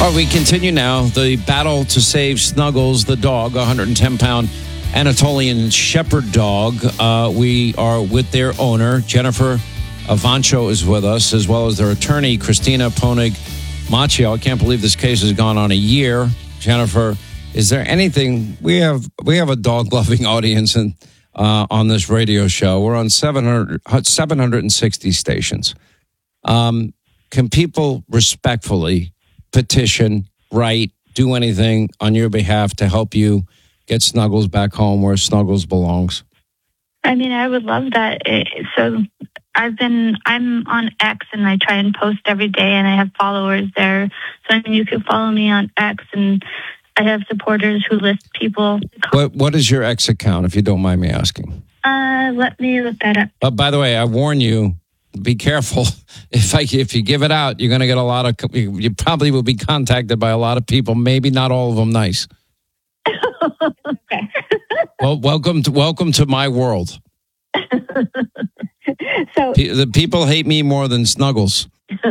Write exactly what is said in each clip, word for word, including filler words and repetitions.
All right, we continue now. The battle to save Snuggles, the dog, one hundred ten pound Anatolian Shepherd dog. Uh, we are with their owner, Jennifer Avancho is with us, as well as their attorney, Christina Ponig Macchio. I can't believe this case has gone on a year. Jennifer, is there anything, we have we have a dog-loving audience in, uh, on this radio show. We're on seven hundred, seven hundred sixty stations. Um, can people respectfully petition, write, do anything on your behalf to help you get Snuggles back home where Snuggles belongs? I mean, I would love that. So I've been, I'm on X and I try and post every day and I have followers there. So I mean, you can follow me on X and I have supporters who list people. What What is your X account, if you don't mind me asking? Uh, let me look that up. But by the way, I warn you, be careful. If I, if you give it out, you're going to get a lot of, you probably will be contacted by a lot of people, maybe not all of them nice. Okay. Well, welcome to, welcome to my world. So the people hate me more than Snuggles. So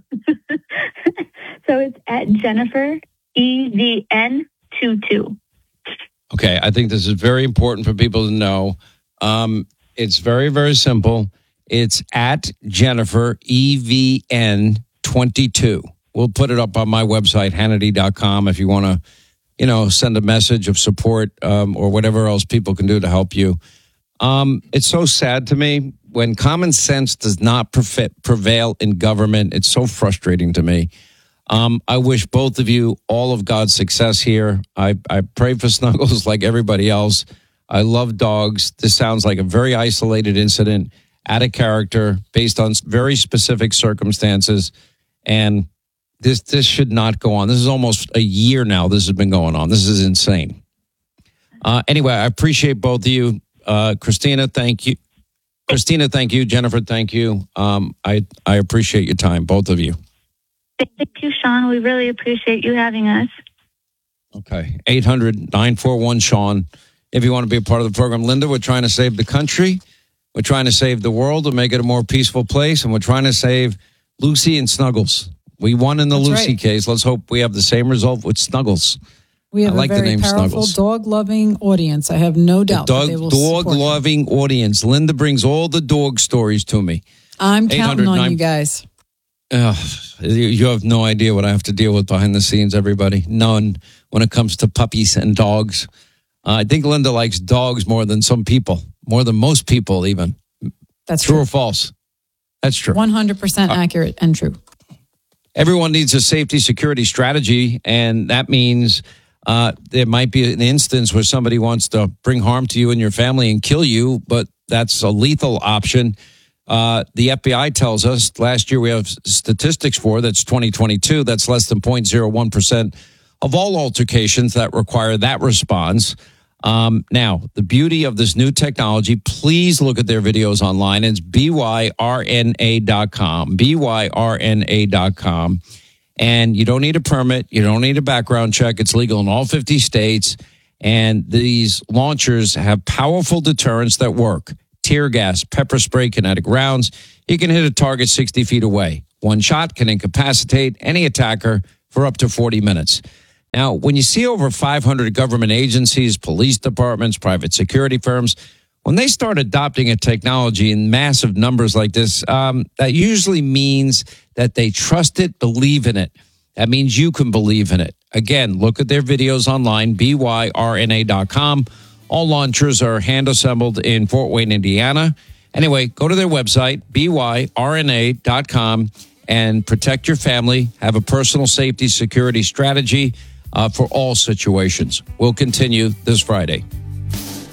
it's at Jennifer E V N twenty-two. Okay, I think this is very important for people to know. Um, it's very, very simple. It's at Jennifer E V N twenty-two. We'll put it up on my website, Hannity dot com, if you want to, you know, send a message of support um, or whatever else people can do to help you. Um, it's so sad to me when common sense does not prevail in government. It's so frustrating to me. Um, I wish both of you all of God's success here. I, I pray for Snuggles like everybody else. I love dogs. This sounds like a very isolated incident, out of character, based on very specific circumstances. And this this should not go on. This is almost a year now this has been going on. This is insane. Uh, anyway, I appreciate both of you. Uh, Christina, thank you. Christina, thank you. Jennifer, thank you. Um, I, I appreciate your time, both of you. Thank you, Sean. We really appreciate you having us. Okay. eight hundred, nine four one, Sean. If you want to be a part of the program. Linda, we're trying to save the country. We're trying to save the world and make it a more peaceful place. And we're trying to save Lucy and Snuggles. We won in the That's Lucy right. case. Let's hope we have the same result with Snuggles. We have I like a very the name powerful Snuggles. dog-loving audience. I have no doubt dog, that they will Dog-loving audience. Linda brings all the dog stories to me. I'm counting on you guys. Uh, you have no idea what I have to deal with behind the scenes, everybody. None when it comes to puppies and dogs. Uh, I think Linda likes dogs more than some people, more than most people even. That's true. True or false? That's true. one hundred percent uh, accurate and true. Everyone needs a safety security strategy, and that means uh, there might be an instance where somebody wants to bring harm to you and your family and kill you, but that's a lethal option. Uh, the F B I tells us last year we have statistics for, that's twenty twenty-two, that's less than zero point zero one percent of all altercations that require that response. Um, now, the beauty of this new technology, please look at their videos online. It's B Y R N A dot com, B Y R N A dot com. And you don't need a permit. You don't need a background check. It's legal in all fifty states. And these launchers have powerful deterrents that work. Tear gas, pepper spray, kinetic rounds. You can hit a target sixty feet away. One shot can incapacitate any attacker for up to forty minutes. Now, when you see over five hundred government agencies, police departments, private security firms, when they start adopting a technology in massive numbers like this, um, that usually means that they trust it, believe in it. That means you can believe in it. Again, look at their videos online, B Y R N A dot com. All launchers are hand-assembled in Fort Wayne, Indiana. Anyway, go to their website, B Y R N A dot com, and protect your family. Have a personal safety security strategy uh, for all situations. We'll continue this Friday.